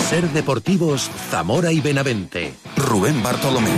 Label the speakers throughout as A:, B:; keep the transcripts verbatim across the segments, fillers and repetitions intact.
A: Ser Deportivos, Zamora y Benavente.
B: Rubén Bartolomé.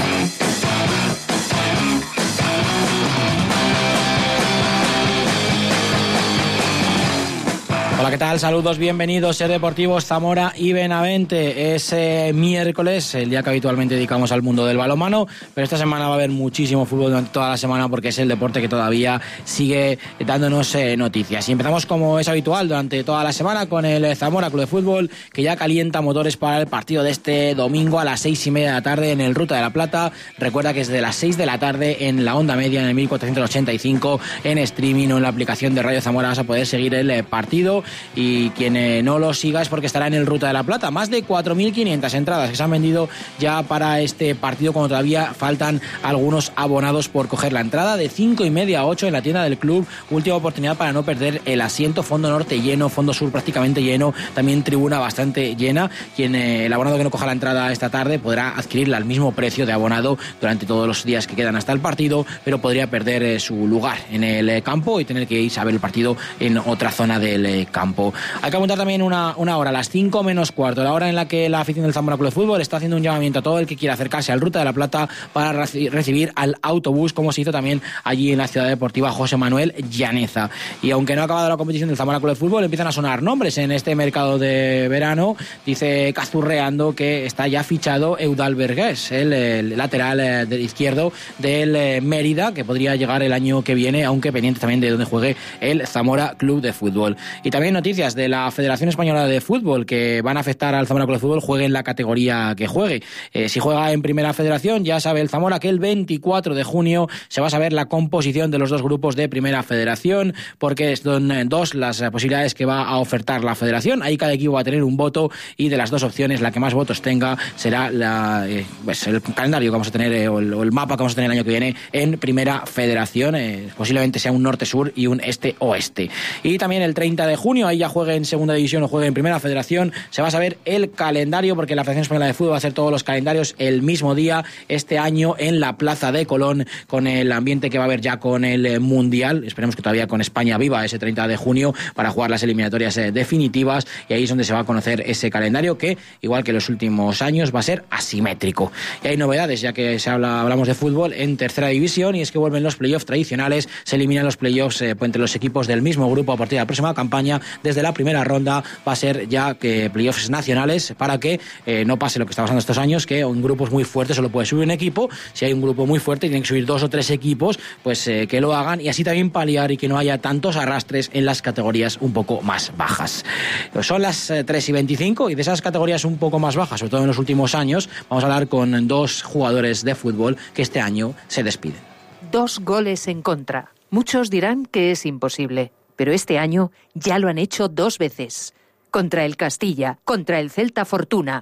C: Hola, ¿qué tal? Saludos, bienvenidos, Ser Deportivos, Zamora y Benavente. Es eh, miércoles, el día que habitualmente dedicamos al mundo del balonmano, pero esta semana va a haber muchísimo fútbol durante toda la semana porque es el deporte que todavía sigue dándonos eh, noticias. Y empezamos, como es habitual, durante toda la semana con el Zamora Club de Fútbol, que ya calienta motores para el partido de este domingo a las seis y media de la tarde en el Ruta de la Plata. Recuerda que es de las seis de la tarde en la onda media, en el mil cuatrocientos ochenta y cinco, en streaming o en la aplicación de Radio Zamora vas a poder seguir el eh, partido. Y quien eh, no lo siga es porque estará en el Ruta de la Plata. Más de cuatro mil quinientas entradas que se han vendido ya para este partido, cuando todavía faltan algunos abonados por coger la entrada. De cinco y media a ocho en la tienda del club. Última oportunidad para no perder el asiento. Fondo norte lleno, fondo sur prácticamente lleno, también tribuna bastante llena. Quien eh, el abonado que no coja la entrada esta tarde podrá adquirirla al mismo precio de abonado durante todos los días que quedan hasta el partido, pero podría perder eh, su lugar en el eh, campo y tener que irse a ver el partido en otra zona del eh, campo. Campo. Hay que apuntar también una, una hora, las cinco menos cuarto, la hora en la que la afición del Zamora Club de Fútbol está haciendo un llamamiento a todo el que quiera acercarse al Ruta de la Plata para reci- recibir al autobús, como se hizo también allí en la ciudad deportiva José Manuel Llaneza. Y aunque no ha acabado la competición del Zamora Club de Fútbol, empiezan a sonar nombres en este mercado de verano. Dice Cazurreando que está ya fichado Eudal Vergés, el, el lateral eh, del izquierdo del eh, Mérida, que podría llegar el año que viene, aunque pendiente también de donde juegue el Zamora Club de Fútbol. Y también noticias de la Federación Española de Fútbol que van a afectar al Zamora Club de Fútbol, juegue en la categoría que juegue. Eh, si juega en Primera Federación, ya sabe el Zamora que el veinticuatro de junio se va a saber la composición de los dos grupos de Primera Federación, porque son dos las posibilidades que va a ofertar la Federación. Ahí cada equipo va a tener un voto y de las dos opciones la que más votos tenga será la, eh, pues el calendario que vamos a tener eh, o, el, o el mapa que vamos a tener el año que viene en Primera Federación. Eh, posiblemente sea un norte-sur y un este-oeste. Y también el treinta de junio, ahí ya juegue en Segunda División o juegue en Primera Federación, se va a saber el calendario, porque la Federación Española de Fútbol va a hacer todos los calendarios el mismo día este año en la Plaza de Colón, con el ambiente que va a haber ya con el Mundial. Esperemos que todavía con España viva ese treinta de junio para jugar las eliminatorias eh, definitivas, y ahí es donde se va a conocer ese calendario que, igual que los últimos años, va a ser asimétrico. Y hay novedades, ya que se habla, hablamos de fútbol en Tercera División, y es que vuelven los playoffs tradicionales, se eliminan los playoffs eh, entre los equipos del mismo grupo a partir de la próxima campaña. Desde la primera ronda va a ser ya que playoffs nacionales, para que eh, no pase lo que está pasando estos años, que en grupos muy fuertes solo puede subir un equipo. Si hay un grupo muy fuerte y tienen que subir dos o tres equipos, pues eh, que lo hagan, y así también paliar y que no haya tantos arrastres en las categorías un poco más bajas. Son las eh, tres y veinticinco, y de esas categorías un poco más bajas, sobre todo en los últimos años, vamos a hablar con dos jugadores de fútbol que este año se despiden.
D: Dos goles en contra. Muchos dirán que es imposible, pero este año ya lo han hecho dos veces. Contra el Castilla, contra el Celta Fortuna.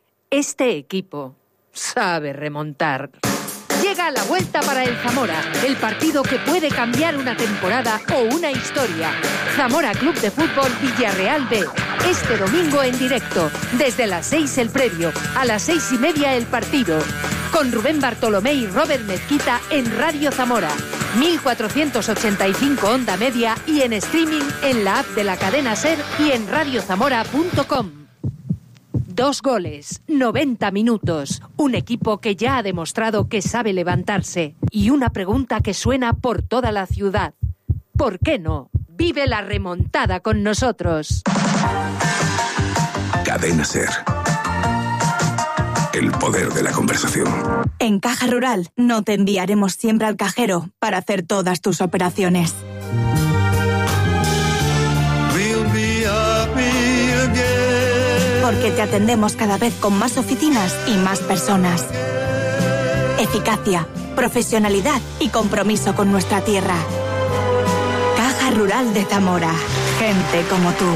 D: Este equipo sabe remontar. Llega la vuelta para el Zamora, el partido que puede cambiar una temporada o una historia. Zamora Club de Fútbol Villarreal B. Este domingo en directo, desde las seis el previo, a las seis y media el partido. Con Rubén Bartolomé y Robert Mezquita en Radio Zamora. mil cuatrocientos ochenta y cinco onda media y en streaming en la app de la cadena SER y en radio zamora punto com. Dos goles, noventa minutos, un equipo que ya ha demostrado que sabe levantarse, y una pregunta que suena por toda la ciudad. ¿Por qué no? Vive la remontada con nosotros.
B: Cadena SER. El poder de la conversación.
E: En Caja Rural no te enviaremos siempre al cajero para hacer todas tus operaciones. Porque te atendemos cada vez con más oficinas y más personas. Eficacia, profesionalidad y compromiso con nuestra tierra. Caja Rural de Zamora. Gente como tú.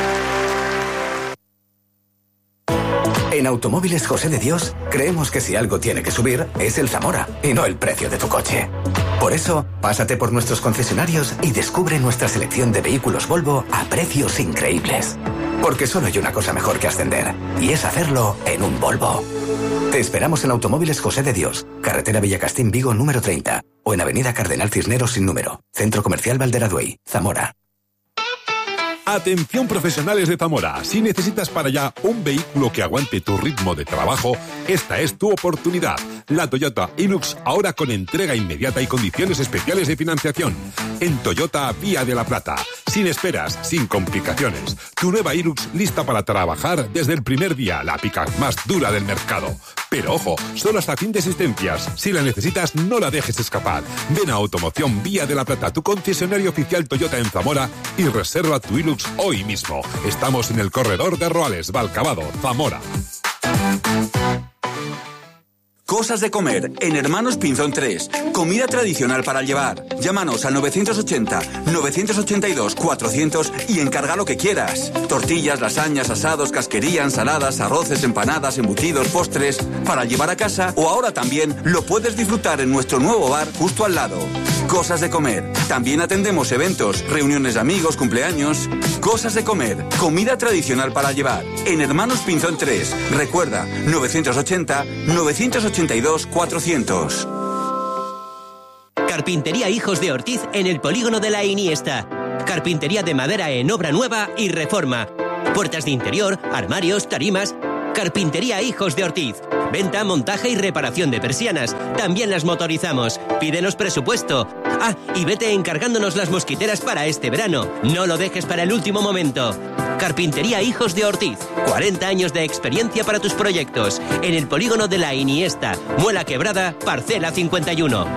F: En Automóviles José de Dios, creemos que si algo tiene que subir, es el Zamora, y no el precio de tu coche. Por eso, pásate por nuestros concesionarios y descubre nuestra selección de vehículos Volvo a precios increíbles. Porque solo hay una cosa mejor que ascender, y es hacerlo en un Volvo. Te esperamos en Automóviles José de Dios, carretera Villacastín Vigo número treinta, o en avenida Cardenal Cisneros sin número, Centro Comercial Valderaduey, Zamora.
G: Atención profesionales de Zamora, si necesitas para allá un vehículo que aguante tu ritmo de trabajo, esta es tu oportunidad. La Toyota Hilux, ahora con entrega inmediata y condiciones especiales de financiación. En Toyota Vía de la Plata, sin esperas, sin complicaciones. Tu nueva Hilux lista para trabajar desde el primer día, la pick-up más dura del mercado. Pero ojo, solo hasta fin de existencias. Si la necesitas, no la dejes escapar. Ven a Automoción Vía de la Plata, tu concesionario oficial Toyota en Zamora, y reserva tu Hilux hoy mismo. Estamos en el corredor de Roales, Valcavado, Zamora.
H: Cosas de comer en Hermanos Pinzón tres. Comida tradicional para llevar. Llámanos al novecientos ochenta, novecientos ochenta y dos, cuatrocientos y encarga lo que quieras. Tortillas, lasañas, asados, casquería, ensaladas, arroces, empanadas, embutidos, postres. Para llevar a casa o ahora también lo puedes disfrutar en nuestro nuevo bar justo al lado. Cosas de comer. También atendemos eventos, reuniones de amigos, cumpleaños. Cosas de comer. Comida tradicional para llevar. En Hermanos Pinzón tres. Recuerda, novecientos ochenta, novecientos ochenta y dos, cuatrocientos.
I: Carpintería Hijos de Ortiz en el polígono de la Iniesta. Carpintería de madera en obra nueva y reforma. Puertas de interior, armarios, tarimas. Carpintería Hijos de Ortiz. Venta, montaje y reparación de persianas. También las motorizamos. Pídenos presupuesto. Ah, y vete encargándonos las mosquiteras para este verano. No lo dejes para el último momento. Carpintería Hijos de Ortiz. cuarenta años de experiencia para tus proyectos. En el polígono de la Iniesta. Muela Quebrada, parcela cincuenta y uno.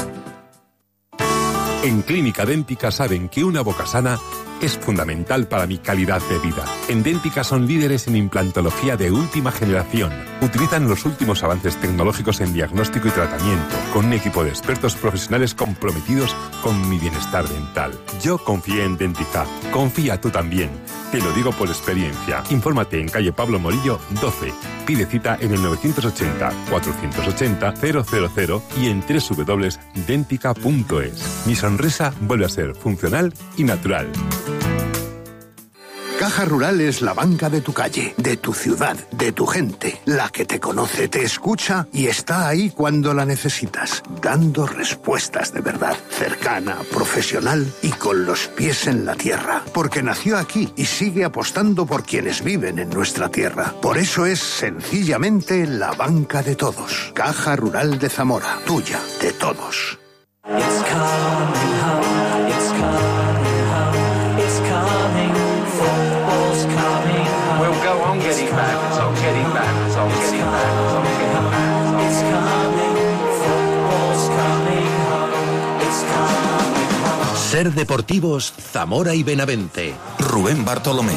G: En Clínica Dẹ́ntica saben que una boca sana es fundamental para mi calidad de vida. En Dẹ́ntica son líderes en implantología de última generación. Utilizan los últimos avances tecnológicos en diagnóstico y tratamiento, con un equipo de expertos profesionales comprometidos con mi bienestar dental. Yo confié en Dẹ́ntica. Confía tú también. Te lo digo por experiencia. Infórmate en calle Pablo Morillo doce. Pide cita en el novecientos ochenta, cuatrocientos ochenta, cero cero cero y en doble u doble u doble u punto dentica punto es. Mi sonrisa vuelve a ser funcional y natural.
J: Caja Rural es la banca de tu calle, de tu ciudad, de tu gente, la que te conoce, te escucha y está ahí cuando la necesitas, dando respuestas de verdad, cercana, profesional y con los pies en la tierra, porque nació aquí y sigue apostando por quienes viven en nuestra tierra. Por eso es sencillamente la banca de todos. Caja Rural de Zamora, tuya, de todos.
K: It's coming home, it's coming home, it's coming, football's coming home. We'll go on getting back, it's on getting back, it's on getting back, it's on getting back. It's coming, football's coming home, it's coming home.
A: Ser Deportivos, Zamora y Benavente.
B: Rubén Bartolomé.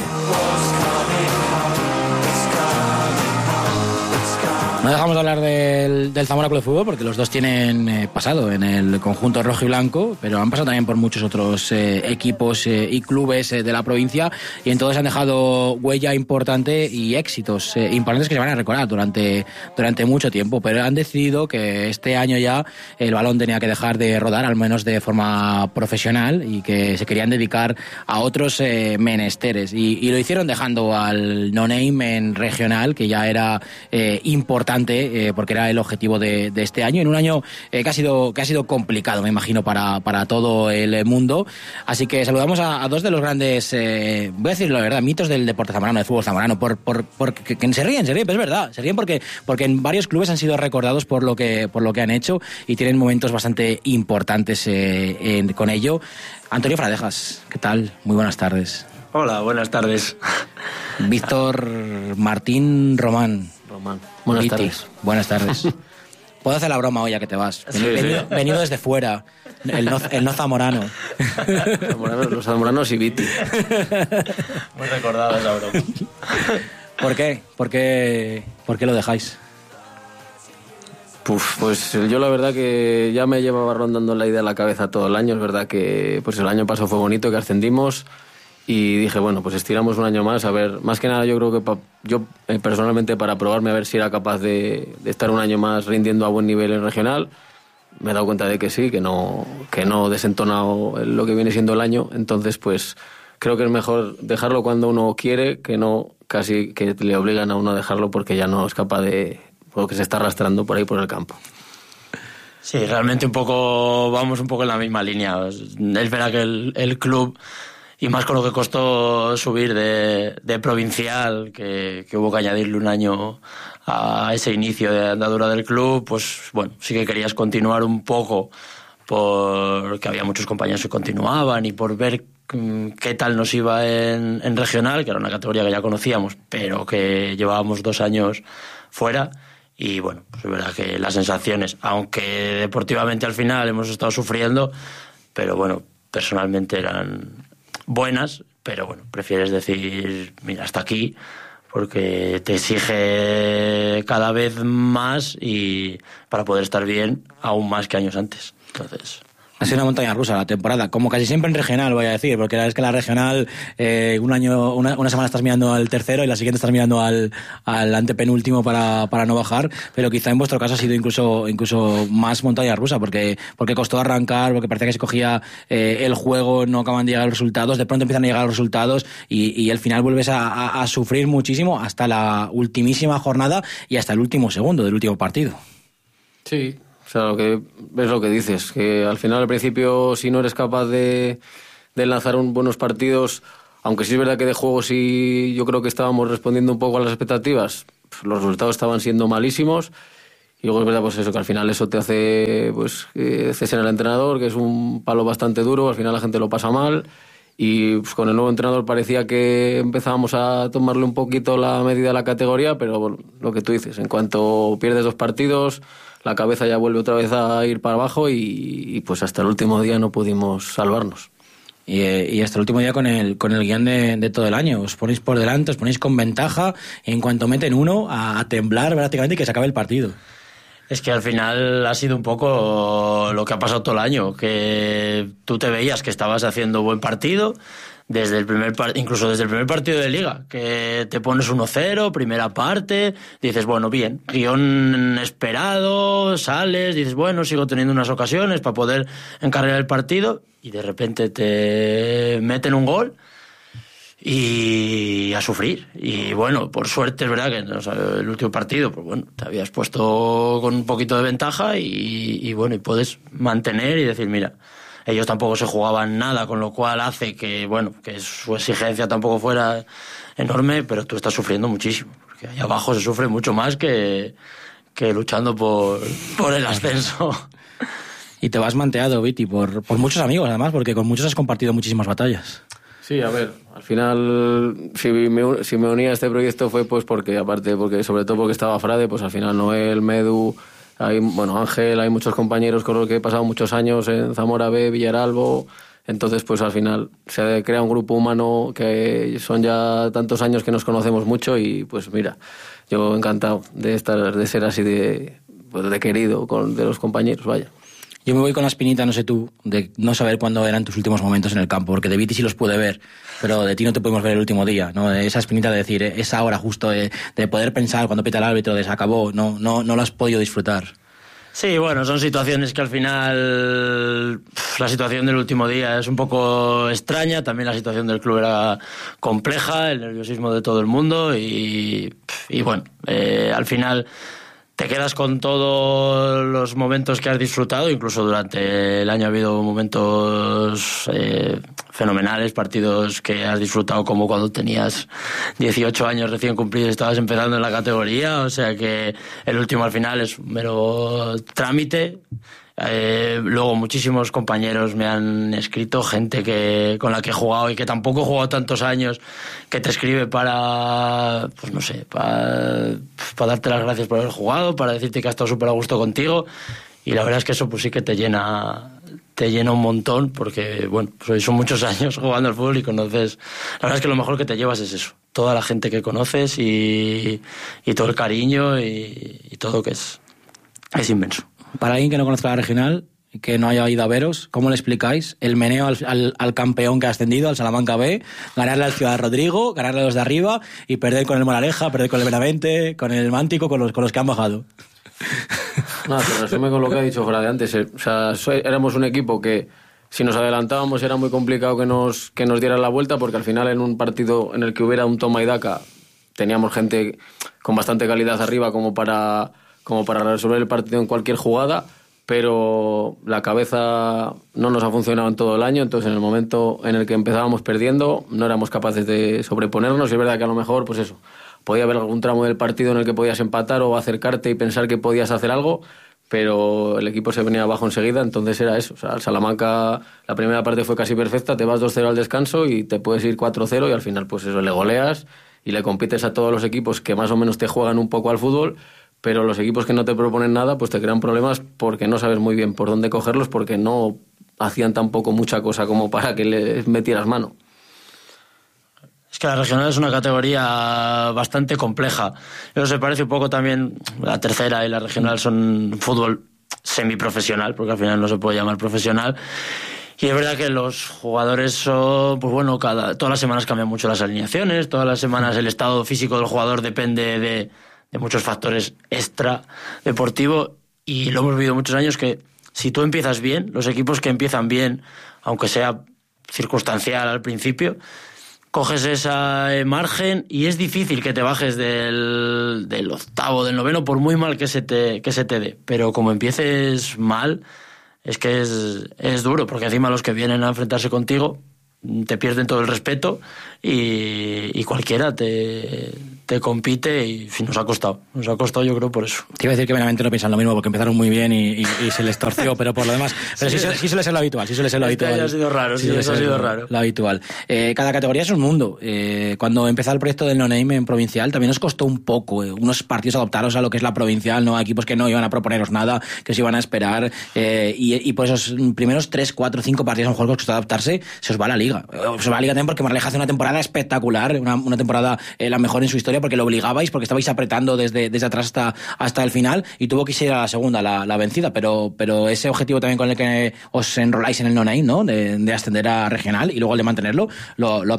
C: No dejamos de hablar del, del Zamora Club de Fútbol porque los dos tienen eh, pasado en el conjunto rojo y blanco, pero han pasado también por muchos otros eh, equipos eh, y clubes eh, de la provincia y en todos han dejado huella importante y éxitos eh, importantes que se van a recordar durante, durante mucho tiempo, pero han decidido que este año ya el balón tenía que dejar de rodar, al menos de forma profesional, y que se querían dedicar a otros eh, menesteres y, y lo hicieron dejando al no-name en regional, que ya era eh, importante Eh, porque era el objetivo de, de este año, en un año eh, que ha sido que ha sido complicado, me imagino, para, para todo el mundo. Así que saludamos a, a dos de los grandes, eh, voy a decir la verdad, mitos del deporte zamorano, del fútbol zamorano, por, por, por que, que se ríen, se ríen, pero es verdad, se ríen porque, porque en varios clubes han sido recordados por lo que, por lo que han hecho y tienen momentos bastante importantes eh, en, con ello. Antonio Fradejas, ¿qué tal? Muy buenas tardes.
L: Hola, buenas tardes.
C: Víctor Martín Román.
L: Román. Buenas
C: Viti.
L: tardes.
C: Buenas tardes. Puedo hacer la broma hoy ya que te vas.
L: Sí,
C: venido,
L: sí.
C: venido, venido desde fuera. El no, el no zamorano.
L: Zamoranos, los zamoranos y Viti. Muy recordada esa broma.
C: ¿Por qué? ¿Por qué, por qué lo dejáis?
L: Puf, pues yo la verdad que ya me llevaba rondando la idea en la cabeza todo el año. Es verdad que pues el año pasado fue bonito, que ascendimos. Y dije, bueno, pues estiramos un año más, a ver, más que nada yo creo que pa, yo eh, personalmente para probarme a ver si era capaz de, de estar un año más rindiendo a buen nivel en regional, me he dado cuenta de que sí, que no, que no he desentonado lo que viene siendo el año, entonces pues creo que es mejor dejarlo cuando uno quiere, que no casi que le obligan a uno a dejarlo porque ya no es capaz de, o que se está arrastrando por ahí por el campo.
M: Sí, realmente un poco, vamos un poco en la misma línea. Es verdad que el, el club
C: y más con lo que costó subir de, de provincial, que, que hubo que añadirle un año a ese inicio de andadura del club, pues bueno, sí que querías continuar un poco porque había muchos compañeros que continuaban y por ver qué tal nos iba en, en regional, que era una categoría que ya conocíamos, pero que llevábamos dos años fuera. Y bueno, pues es verdad que las sensaciones, aunque deportivamente al final hemos estado sufriendo, pero bueno, personalmente eran buenas, pero bueno, prefieres decir, mira, hasta aquí, porque te exige cada vez más y para poder estar bien aún más que años antes. Entonces,
M: ha sido una montaña rusa la temporada, como casi siempre en regional, voy a decir, porque la verdad es que la regional, eh, un año, una, una semana estás mirando al tercero y la siguiente estás mirando al, al antepenúltimo para, para no bajar, pero quizá en vuestro caso ha sido incluso, incluso más montaña rusa, porque, porque costó arrancar, porque parecía que se cogía eh, el juego, no acaban de llegar los resultados, de pronto empiezan a llegar los resultados y, y al final vuelves a, a, a sufrir muchísimo hasta la ultimísima jornada y hasta el último segundo del último partido.
L: Sí. O sea, lo que ves lo que dices, que al final, al principio, si no eres capaz de, de lanzar un, buenos partidos, aunque sí es verdad que de juego sí yo creo que estábamos respondiendo un poco a las expectativas, los resultados estaban siendo malísimos, y luego es verdad pues eso, que al final eso te hace pues que cesen al entrenador, que es un palo bastante duro, al final la gente lo pasa mal, y pues, con el nuevo entrenador parecía que empezábamos a tomarle un poquito la medida a la categoría, pero bueno, lo que tú dices, en cuanto pierdes dos partidos, la cabeza ya vuelve otra vez a ir para abajo y, y pues hasta el último día no pudimos salvarnos.
M: Y, y hasta el último día con el con el guión de, de todo el año. Os ponéis por delante, os ponéis con ventaja, y en cuanto meten uno, a, a temblar prácticamente y que se acabe el partido.
C: Es que al final ha sido un poco lo que ha pasado todo el año, que tú te veías que estabas haciendo buen partido, desde el primer par- incluso desde el primer partido de Liga, que te pones uno cero, primera parte, dices, bueno, bien, guión esperado, sales, dices, bueno, sigo teniendo unas ocasiones para poder encargar el partido, y de repente te meten un gol y a sufrir. Y bueno, por suerte es verdad que o sea, el último partido, pues bueno, te habías puesto con un poquito de ventaja y, y bueno, y puedes mantener y decir, mira, ellos tampoco se jugaban nada, con lo cual hace que, bueno, que su exigencia tampoco fuera enorme, pero tú estás sufriendo muchísimo, porque ahí abajo se sufre mucho más que, que luchando por, por el ascenso.
M: Y te vas manteado, Viti, por, por muchos amigos además, porque con muchos has compartido muchísimas batallas.
L: Sí, a ver, al final, si me, si me unía a este proyecto fue pues porque, aparte, porque sobre todo porque estaba Frade, pues al final Noel, Medu, hay, bueno, Ángel, hay muchos compañeros con los que he pasado muchos años en Zamora B, Villaralbo, entonces pues al final se crea un grupo humano que son ya tantos años que nos conocemos mucho y pues mira, yo encantado de estar, de ser así de, pues, de querido con, de los compañeros, vaya.
M: Yo me voy con la espinita, no sé tú, de no saber cuándo eran tus últimos momentos en el campo, porque de Viti sí los pude ver, pero de ti no te pudimos ver el último día, ¿no? Esa espinita de decir, esa hora justo de, de poder pensar cuando pita el árbitro, de se acabó, no, no, no lo has podido disfrutar.
C: Sí, bueno, son situaciones que al final la situación del último día es un poco extraña, también la situación del club era compleja, el nerviosismo de todo el mundo y, y bueno, eh, al final te quedas con todos los momentos que has disfrutado, incluso durante el año ha habido momentos eh, fenomenales, partidos que has disfrutado como cuando tenías dieciocho años recién cumplidos y estabas empezando en la categoría, o sea que el último al final es un mero trámite. Eh, luego muchísimos compañeros me han escrito, gente que con la que he jugado y que tampoco he jugado tantos años, que te escribe para, pues no sé, para, para darte las gracias por haber jugado, para decirte que ha estado súper a gusto contigo, y la verdad es que eso pues sí que te llena te llena un montón, porque bueno, pues son muchos años jugando al fútbol y conoces, la verdad es que lo mejor que te llevas es eso, toda la gente que conoces y, y todo el cariño y, y todo, que es, es inmenso.
M: Para alguien que no conozca la regional, que no haya ido a veros, ¿cómo le explicáis el meneo al, al, al campeón que ha ascendido, al Salamanca B, ganarle al Ciudad Rodrigo, ganarle a los de arriba y perder con el Moraleja, perder con el Benavente, con el Mántico, con los, con los que han bajado?
L: Nada, te resume con lo que ha dicho Frade antes. O sea, éramos un equipo que si nos adelantábamos era muy complicado que nos, que nos dieran la vuelta, porque al final en un partido en el que hubiera un toma y daca teníamos gente con bastante calidad arriba como para... como para resolver el partido en cualquier jugada, pero la cabeza no nos ha funcionado en todo el año, entonces en el momento en el que empezábamos perdiendo no éramos capaces de sobreponernos, y es verdad que a lo mejor, pues eso, podía haber algún tramo del partido en el que podías empatar o acercarte y pensar que podías hacer algo, pero el equipo se venía abajo enseguida, entonces era eso. O sea, el Salamanca, la primera parte fue casi perfecta, te vas dos cero al descanso y te puedes ir cuatro cero y al final pues eso, le goleas y le compites a todos los equipos que más o menos te juegan un poco al fútbol, pero los equipos que no te proponen nada pues te crean problemas porque no sabes muy bien por dónde cogerlos, porque no hacían tampoco mucha cosa como para que les metieras mano.
C: Es que la regional es una categoría bastante compleja. Eso se parece un poco también, la tercera y la regional son fútbol semiprofesional, porque al final no se puede llamar profesional. Y es verdad que los jugadores son, pues bueno, cada, todas las semanas cambian mucho las alineaciones, todas las semanas el estado físico del jugador depende de, de muchos factores extra deportivos, y lo hemos vivido muchos años que si tú empiezas bien, los equipos que empiezan bien, aunque sea circunstancial al principio, coges ese margen y es difícil que te bajes del, del octavo, del noveno, por muy mal que se te, que se te dé. Pero como empieces mal, es que es, es duro, porque encima los que vienen a enfrentarse contigo te pierden todo el respeto y, y cualquiera te, te compite, y nos ha costado. Nos ha costado, yo creo, por eso.
M: Te iba a decir que Benavente no piensan lo mismo, porque empezaron muy bien y, y, y se les torció, pero por lo demás... Pero sí, sí, sí suele ser lo habitual, sí suele ser lo
C: este
M: habitual.
C: Ha sido raro, sí, sí eso ha sido raro.
M: Lo habitual. Eh, cada categoría es un mundo. Eh, cuando empezó el proyecto del No-Name en provincial, también nos costó un poco, eh, unos partidos adaptaros a lo que es la provincial, ¿no? A equipos que no iban a proponeros nada, que se iban a esperar, eh, y, y por esos primeros tres, cuatro, cinco partidos a lo mejor que os costó adaptarse, se os va la liga. Se os va la liga también porque Marleja hace una temporada espectacular, una, una temporada eh, la mejor en su historia, porque lo obligabais, porque estabais apretando desde, desde atrás hasta, hasta el final, y tuvo que ser a la segunda la, la vencida, pero, pero ese objetivo también con el que os enroláis en el No-Name, ¿no? De, de ascender a regional y luego el de mantenerlo, lo, lo